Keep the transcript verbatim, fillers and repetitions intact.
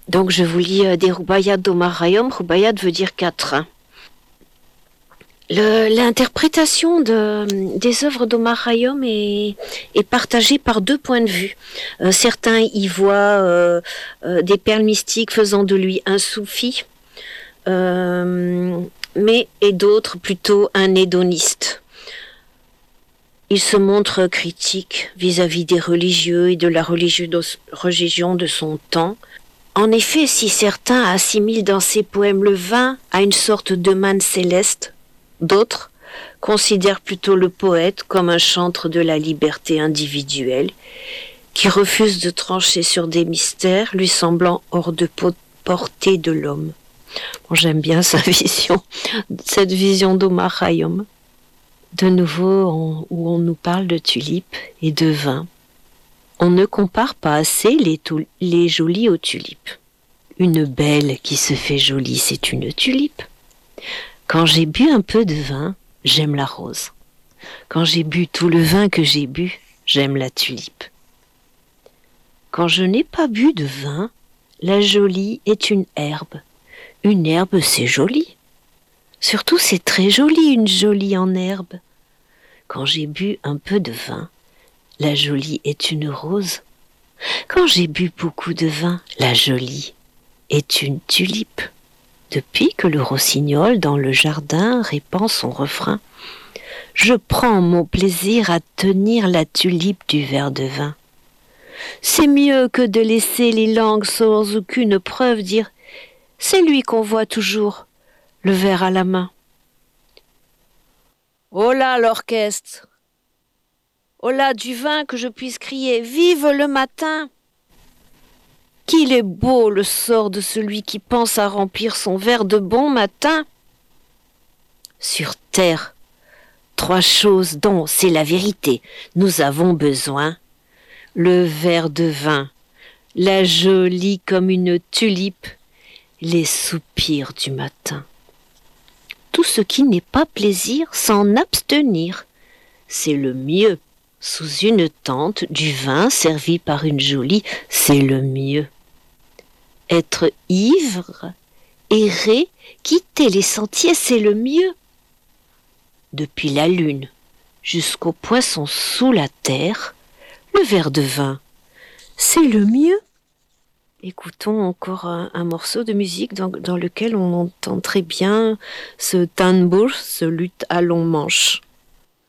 Donc je vous lis euh, des Rubaiyat d'Omar Khayyam. Rubaiyat veut dire quatre. Hein. Le, l'interprétation de, des œuvres d'Omar Khayyam est, est partagée par deux points de vue. Euh, certains y voient euh, euh, des perles mystiques faisant de lui un soufi, euh, mais et d'autres plutôt un hédoniste. Il se montre critique vis-à-vis des religieux et de la religion de son temps. En effet, si certains assimilent dans ses poèmes le vin à une sorte de manne céleste, d'autres considèrent plutôt le poète comme un chantre de la liberté individuelle qui refuse de trancher sur des mystères lui semblant hors de portée de l'homme. Bon, j'aime bien sa vision, cette vision d'Omar Khayyam. De nouveau, on, où on nous parle de tulipes et de vin. On ne compare pas assez les, tou- les jolies aux tulipes. Une belle qui se fait jolie, c'est une tulipe. Quand j'ai bu un peu de vin, j'aime la rose. Quand j'ai bu tout le vin que j'ai bu, j'aime la tulipe. Quand je n'ai pas bu de vin, la jolie est une herbe. Une herbe, c'est joli. Surtout, c'est très joli, une jolie en herbe. Quand j'ai bu un peu de vin, la jolie est une rose. Quand j'ai bu beaucoup de vin, la jolie est une tulipe. Depuis que le rossignol dans le jardin répand son refrain, je prends mon plaisir à tenir la tulipe du verre de vin. C'est mieux que de laisser les langues sans aucune preuve dire « c'est lui qu'on voit toujours, le verre à la main ». Oh là l'orchestre! Oh là du vin que je puisse crier « vive le matin !» Qu'il est beau le sort de celui qui pense à remplir son verre de bon matin. Sur terre, trois choses dont, c'est la vérité, nous avons besoin. Le verre de vin, la jolie comme une tulipe, les soupirs du matin. Tout ce qui n'est pas plaisir, s'en abstenir. C'est le mieux. Sous une tente, du vin servi par une jolie, c'est le mieux. Être ivre, errer, quitter les sentiers, c'est le mieux. Depuis la lune jusqu'au poisson sous la terre, le verre de vin, c'est le mieux. Écoutons encore un, un morceau de musique dans, dans lequel on entend très bien ce tanbour, ce luth à long manche.